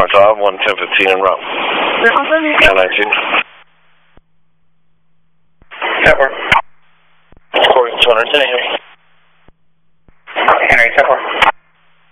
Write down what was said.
Tower, 11015 en route. 1019. Network. Corey 200, Henry. Henry, Network.